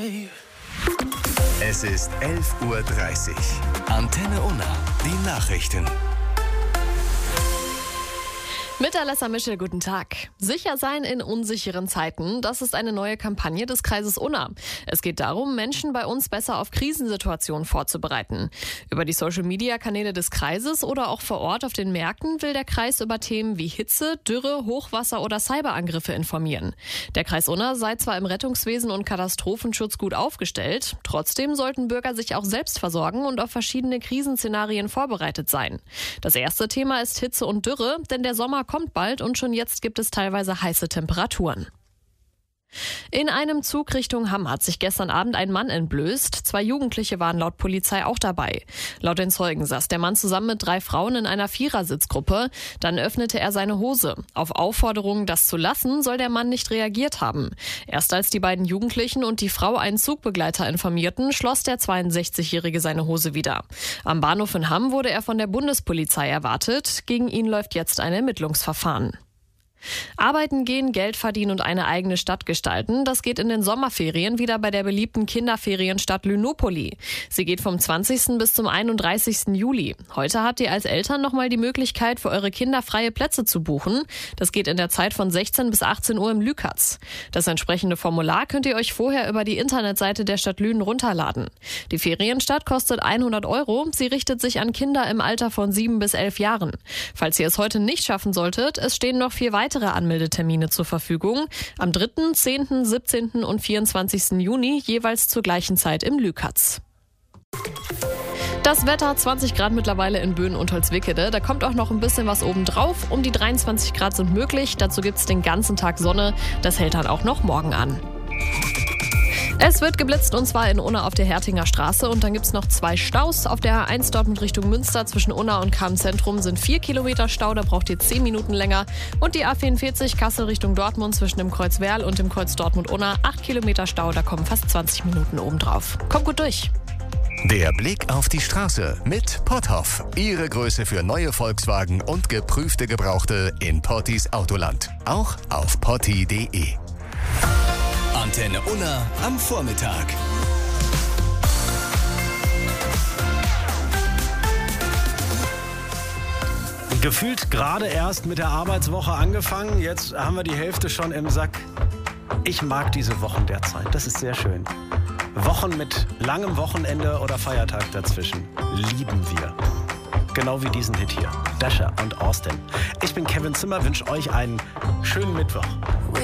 Es ist 11:30 Uhr. Antenne Unna, die Nachrichten. Mit Alessa Michel, guten Tag. Sicher sein in unsicheren Zeiten, das ist eine neue Kampagne des Kreises Unna. Es geht darum, Menschen bei uns besser auf Krisensituationen vorzubereiten. Über die Social-Media-Kanäle des Kreises oder auch vor Ort auf den Märkten will der Kreis über Themen wie Hitze, Dürre, Hochwasser oder Cyberangriffe informieren. Der Kreis Unna sei zwar im Rettungswesen und Katastrophenschutz gut aufgestellt, trotzdem sollten Bürger sich auch selbst versorgen und auf verschiedene Krisenszenarien vorbereitet sein. Das erste Thema ist Hitze und Dürre, denn der Sommer kommt bald und schon jetzt gibt es teilweise heiße Temperaturen. In einem Zug Richtung Hamm hat sich gestern Abend ein Mann entblößt. 2 Jugendliche waren laut Polizei auch dabei. Laut den Zeugen saß der Mann zusammen mit 3 Frauen in einer Vierersitzgruppe. Dann öffnete er seine Hose. Auf Aufforderungen, das zu lassen, soll der Mann nicht reagiert haben. Erst als die beiden Jugendlichen und die Frau einen Zugbegleiter informierten, schloss der 62-Jährige seine Hose wieder. Am Bahnhof in Hamm wurde er von der Bundespolizei erwartet. Gegen ihn läuft jetzt ein Ermittlungsverfahren. Arbeiten gehen, Geld verdienen und eine eigene Stadt gestalten, das geht in den Sommerferien wieder bei der beliebten Kinderferienstadt Lynopoli. Sie geht vom 20. bis zum 31. Juli. Heute habt ihr als Eltern nochmal die Möglichkeit, für eure Kinder freie Plätze zu buchen. Das geht in der Zeit von 16 bis 18 Uhr im Lükatz. Das entsprechende Formular könnt ihr euch vorher über die Internetseite der Stadt Lünen runterladen. Die Ferienstadt kostet 100 Euro. Sie richtet sich an Kinder im Alter von 7 bis 11 Jahren. Falls ihr es heute nicht schaffen solltet, es stehen noch 4 weitere Anmeldetermine zur Verfügung. Am 3., 10., 17. und 24. Juni jeweils zur gleichen Zeit im Lükatz. Das Wetter, 20 Grad mittlerweile in Böen und Holzwickede. Da kommt auch noch ein bisschen was obendrauf. Um die 23 Grad sind möglich. Dazu gibt es den ganzen Tag Sonne. Das hält dann auch noch morgen an. Es wird geblitzt und zwar in Unna auf der Hertinger Straße und dann gibt es noch 2 Staus. Auf der A1 Dortmund Richtung Münster zwischen Unna und Cham-Zentrum sind 4 Kilometer Stau, da braucht ihr 10 Minuten länger. Und die A44 Kassel Richtung Dortmund zwischen dem Kreuz Werl und dem Kreuz Dortmund-Unna 8 Kilometer Stau, da kommen fast 20 Minuten obendrauf. Kommt gut durch. Der Blick auf die Straße mit Potthoff. Ihre Größe für neue Volkswagen und geprüfte Gebrauchte in Pottis Autoland. Auch auf potti.de. Antenne Unna am Vormittag. Gefühlt gerade erst mit der Arbeitswoche angefangen, jetzt haben wir die Hälfte schon im Sack. Ich mag diese Wochen derzeit, das ist sehr schön. Wochen mit langem Wochenende oder Feiertag dazwischen lieben wir. Genau wie diesen Hit hier, Dasher und Austin. Ich bin Kevin Zimmer, wünsche euch einen schönen Mittwoch.